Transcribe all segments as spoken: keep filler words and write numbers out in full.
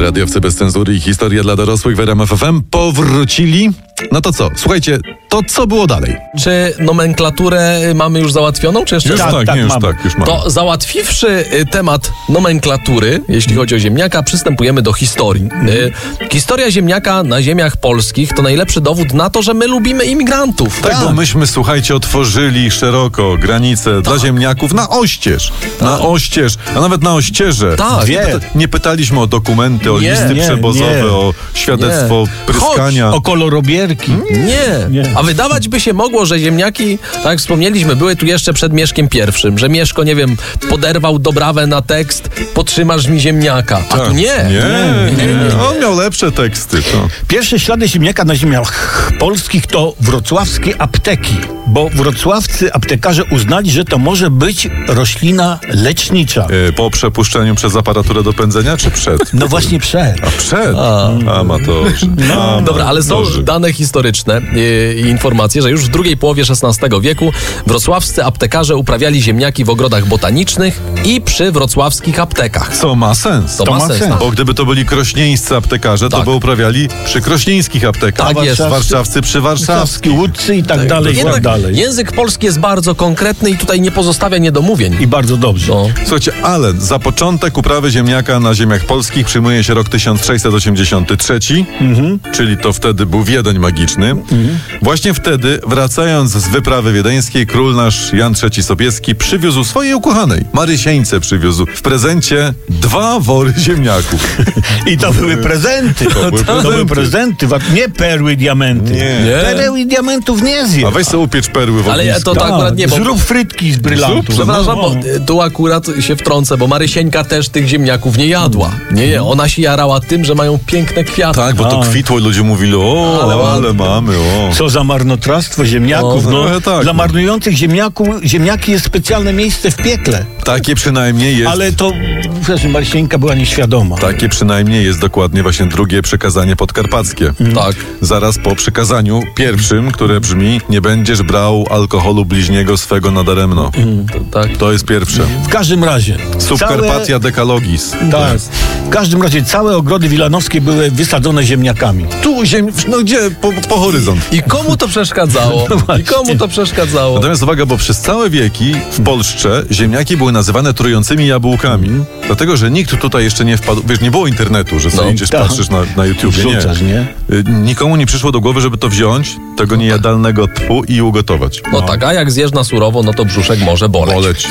Radiowcy bez cenzury i historia dla dorosłych w R M F F M powrócili. No to co? Słuchajcie, to co było dalej? Czy nomenklaturę mamy już załatwioną, czy jeszcze Już nie? tak, tak, nie, już mamy. tak, już mamy. To załatwiwszy y, temat nomenklatury, jeśli chodzi o ziemniaka, przystępujemy do historii. Y, historia ziemniaka na ziemiach polskich to najlepszy dowód na to, że my lubimy imigrantów. Tak, bo myśmy, słuchajcie, otworzyli szeroko granice dla ziemniaków na oścież. Na oścież, a nawet na ościeże. Tak. Nie, pyta- nie pytaliśmy o dokumenty, o Nie, listy nie, przewozowe, nie. o świadectwo Nie. pryskania. O kolorobierki. Nie. Nie. A wydawać by się mogło, że ziemniaki, tak jak wspomnieliśmy, były tu jeszcze przed Mieszkiem pierwszym, że Mieszko, nie wiem, poderwał dobrawę na tekst "Potrzymasz mi ziemniaka", a tu nie. Nie, nie, nie. On miał lepsze teksty. To. Pierwsze ślady ziemniaka na ziemiach polskich to wrocławskie apteki, bo wrocławscy aptekarze uznali, że to może być roślina lecznicza. E, Po przepuszczeniu przez aparaturę do pędzenia, czy przed? No właśnie przed. A przed? Amatorzy. No, Dobra, ale są Amatorzy. dane historyczne i, i informacje, że już w drugiej połowie szesnastego wieku wrocławscy aptekarze uprawiali ziemniaki w ogrodach botanicznych i przy wrocławskich aptekach. Co ma sens. To, ma sens. tak. Bo gdyby to byli krośnieńscy aptekarze, to Tak. by uprawiali przy krośnieńskich aptekach. Tak jest. Warszawscy przy warszawskich. Łódcy i tak dalej, i tak Jednak dalej. język polski jest bardzo konkretny i tutaj nie pozostawia niedomówień. I bardzo dobrze. No. Słuchajcie, ale za początek uprawy ziemniaka na ziemiach polskich przyjmuje się rok tysiąc sześćset osiemdziesiąty trzeci, czyli to wtedy był Wiedeń magiczny. Właśnie wtedy, wracając z wyprawy wiedeńskiej, król nasz Jan trzeci Sobieski przywiózł swojej ukochanej, Marysieńce przywiózł w prezencie dwa wory ziemniaków. I to były prezenty. To, były to były prezenty. prezenty, wa- nie perły i diamenty. Nie. Nie. Pereł i diamentów nie A zje. weź sobie upiecz perły w Ale ja ognisku. to, to akurat nie, bo... Zrób frytki z brylantów. Przepraszam, No. bo y, tu akurat się wtrącę, bo Marysieńka też tych ziemniaków nie jadła. Nie, nie, ona się jarała tym, że mają piękne kwiaty. Tak, bo to A. kwitło i ludzie mówili, o, Ale ale, ładnie. mamy, o. Co za marnotrawstwo ziemniaków. O, no. trochę tak, Dla no. marnujących ziemniaków, ziemniaki jest specjalne miejsce w piekle. Takie przynajmniej jest. Ale to, wiesz, Marysieńka była nieświadoma. Takie przynajmniej jest dokładnie właśnie drugie przykazanie podkarpackie. Tak. Zaraz po przykazaniu pierwszym, które brzmi: nie będziesz brał alkoholu bliźniego swego nadaremno. To, tak. To jest pierwsze. W każdym razie. Subkarpatia dekalogis. Tak. W każdym razie całe ogrody wilanowskie były wysadzone ziemniakami. Tu ziem... No gdzie? Po, po horyzont. I komu to przeszkadzało? I komu to przeszkadzało? Natomiast uwaga, bo przez całe wieki w Polsce ziemniaki były nazywane trującymi jabłkami. Dlatego, że nikt tutaj jeszcze nie wpadł, wiesz, nie było internetu, że sobie No, idziesz, tak. patrzysz na, na YouTubie, Wrzucasz, nie? Y, Nikomu nie przyszło do głowy, żeby to wziąć, tego niejadalnego tchu i ugotować. No tak, a jak zjesz na surowo, no to brzuszek może boleć. Boleć.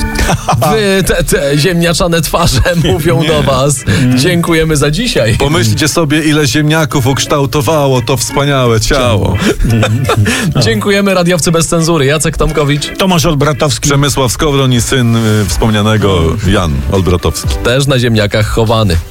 Wy, te, te ziemniaczane twarze mówią do was. Dziękujemy za dzisiaj. Pomyślcie sobie, ile ziemniaków ukształtowało to wspaniałe ciało. Dziękujemy radiowcy bez cenzury. Jacek Tomkowicz Tomasz Olbratowski. Przemysław Skowron i syn y, wspomnianego Jan Olbratowski. też na ziemniakach chowany.